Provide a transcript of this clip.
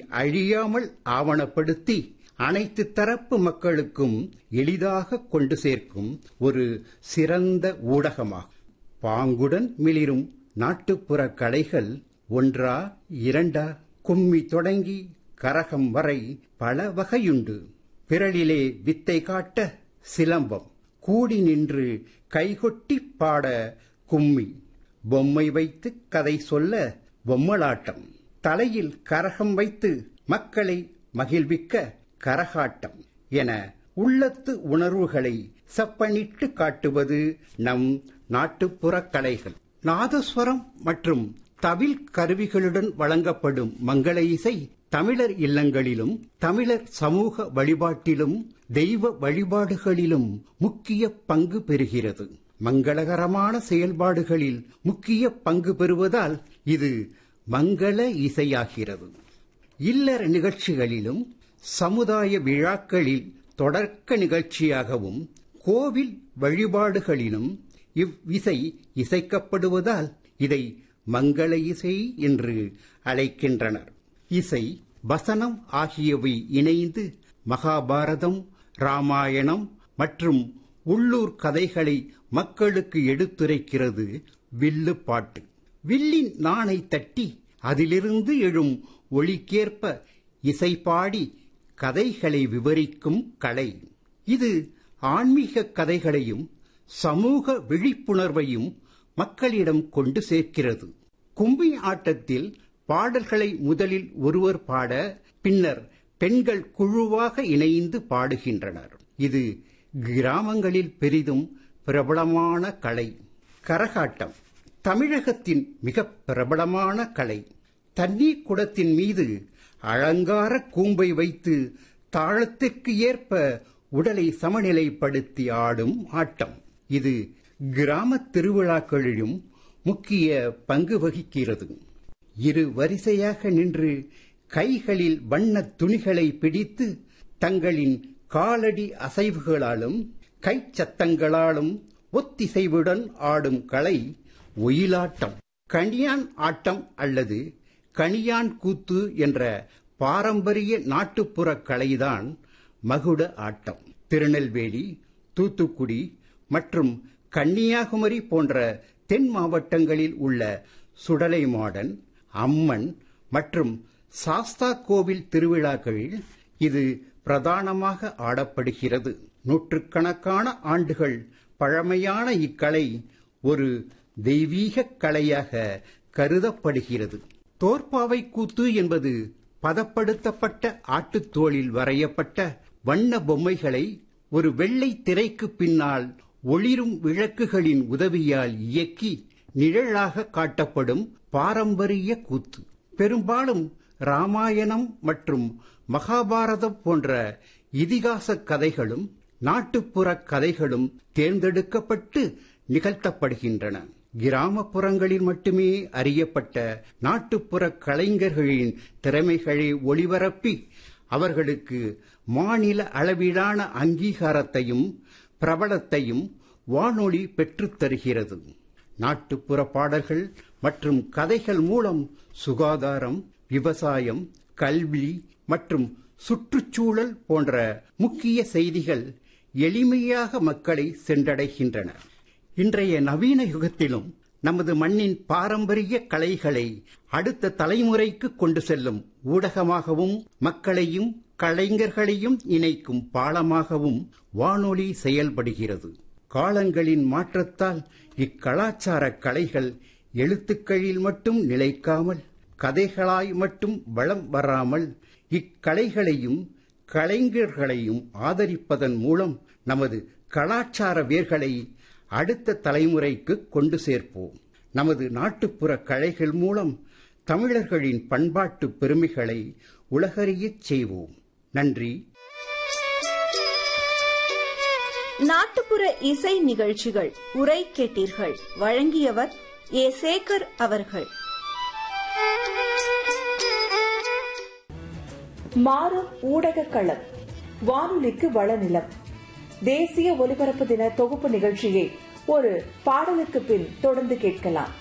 அழியாமல் ஆவணப்படுத்தி அனைத்து தரப்பு மக்களுக்கும் எளிதாக கொண்டு சேர்க்கும் ஒரு சிறந்த ஊடகமாகும். பாங்குடன் மிளிரும் நாட்டுப்புற கலைகள் ஒன்றா இரண்டா, கும்மி தொடங்கி கரகம் வரை பல வகையுண்டு. பிறழிலே வித்தை காட்ட சிலம்பம், கூடி நின்று கைகொட்டி பாட கும்மி, பொம்மை வைத்து கதை சொல்ல பொம்மலாட்டம், தலையில் கரகம் வைத்து மக்களை மகிழ்விக்க கரகாட்டம் என உள்ளத்து உணர்வுகளை செப்பனிட்டு காட்டுவது நம் நாட்டுப்புற கலைகள். நாதஸ்வரம் மற்றும் தவில் கருவிகளுடன் வழங்கப்படும் மங்கள இசை தமிழர் இல்லங்களிலும் தமிழர் சமூக வழிபாட்டிலும் தெய்வ வழிபாடுகளிலும் முக்கிய பங்கு பெறுகிறது. மங்களகரமான செயல்பாடுகளில் முக்கிய பங்கு பெறுவதால் இது மங்கள இசையாகிறது. இல்லற நிகழ்ச்சிகளிலும் சமுதாய விழாக்களில் தொடக்க நிகழ்ச்சியாகவும் கோவில் வழிபாடுகளிலும் இவ்விசை இசைக்கப்படுவதால் இதை மங்கள இசை என்று அழைக்கின்றனர். இசை, வசனம் ஆகியவை இணைந்து மகாபாரதம், ராமாயணம் மற்றும் உள்ளூர் கதைகளை மக்களுக்கு எடுத்துரைக்கிறது வில்லு பாட்டு. வில்லின் நாணை தட்டி அதிலிருந்து எழும் ஒலிக்கேற்ப இசை பாடி கதைகளை விவரிக்கும் கலை. இது ஆன்மீக கதைகளையும் சமூக விழிப்புணர்வையும் மக்களிடம் கொண்டு சேர்க்கிறது. கும்மி ஆட்டத்தில் பாடல்களை முதலில் ஒருவர் பாட, பின்னர் பெண்கள் குழுவாக இணைந்து பாடுகின்றனர். இது கிராமங்களில் பெரிதும் பிரபலமான கலை. கரகாட்டம் தமிழகத்தின் மிக பிரபலமான கலை. தண்ணீர் குடத்தின் மீது அலங்கார கூம்பை வைத்து தாளத்திற்கு ஏற்ப உடலை சமநிலைப்படுத்தி ஆடும் ஆட்டம். இது கிராம திருவிழாக்களிலும் முக்கிய பங்கு வகிக்கிறது. இரு வரிசையாக நின்று கைகளில் வண்ண துணிகளை பிடித்து தங்களின் காலடி அசைவுகளாலும் கைச்சத்தங்களாலும் ஒத்திசைவுடன் ஆடும் கலை ஒயிலாட்டம். கணியான் ஆட்டம் அல்லது கணியான் கூத்து என்ற பாரம்பரிய நாட்டுப்புற கலைதான் மகுட ஆட்டம். திருநெல்வேலி, தூத்துக்குடி மற்றும் கன்னியாகுமரி போன்ற தென் மாவட்டங்களில் உள்ள சுடலைமாடன், அம்மன் மற்றும் சாஸ்தா கோவில் திருவிழாக்களில் இது பிரதானமாக ஆடப்படுகிறது. நூற்றுக்கணக்கான ஆண்டுகள் பழமையான இக்கலை ஒரு தெய்வீக கலையாக கருதப்படுகிறது. தோற்பாவை கூத்து என்பது பதப்படுத்தப்பட்ட ஆட்டுத்தோலில் வரையப்பட்ட வண்ண பொம்மைகளை ஒரு வெள்ளை திரைக்கு பின்னால் ஒளிரும் விளக்குகளின் உதவியால் இயக்கி நிழலாக காட்டப்படும் பாரம்பரிய கூத்து. பெரும்பாலும் ராமாயணம் மற்றும் மகாபாரதம் போன்ற இதிகாச கதைகளும் நாட்டுப்புற கதைகளும் தேர்ந்தெடுக்கப்பட்டு நிகழ்த்தப்படுகின்றன. கிராமப்புறங்களில் மட்டுமே அறியப்பட்ட நாட்டுப்புற கலைஞர்களின் திறமைகளை ஒளிபரப்பி அவர்களுக்கு மாநில அளவிலான அங்கீகாரத்தையும் பிரபலத்தையும் வானொலி பெற்றுத் தருகிறது. நாட்டுப்புற பாடல்கள் மற்றும் கதைகள் மூலம் சுகாதாரம், விவசாயம், கல்வி மற்றும் சுற்றுச்சூழல் போன்ற முக்கிய செய்திகள் எளிமையாக மக்களை சென்றடைகின்றன. இன்றைய நவீன யுகத்திலும் நமது மண்ணின் பாரம்பரிய கலைகளை அடுத்த தலைமுறைக்கு கொண்டு செல்லும் ஊடகமாகவும் மக்களையும் கலைஞர்களையும் இணைக்கும் பாலமாகவும் வானொலி செயல்படுகிறது. காலங்களின் மாற்றத்தால் இக்கலாச்சார கலைகள் எழுத்துக்களில் மட்டும் நிலைக்காமல் கதைகளாய் மட்டும் வலம் வராமல் இக்கலைகளையும் கலைஞர்களையும் ஆதரிப்பதன் மூலம் நமது கலாச்சார வேர்களை அடுத்த தலைமுறைக்கு கொண்டு சேர்ப்போம். நமது நாட்டுப்புற கலைகள் மூலம் தமிழர்களின் பண்பாட்டு பெருமைகளை உலகறியச் செய்வோம். நன்றி. நாட்டுப்புற இசை நிகழ்ச்சிகள் உரை கேட்டீர்கள். வழங்கியவர் ஏ. சேகர் அவர்கள். மாறும் ஊடக களம், வானொலிக்கு வளநிலம். தேசிய ஒலிபரப்பு தின தொகுப்பு நிகழ்ச்சியை ஒரு பாடலுக்கு பின் தொடர்ந்து கேட்கலாம்.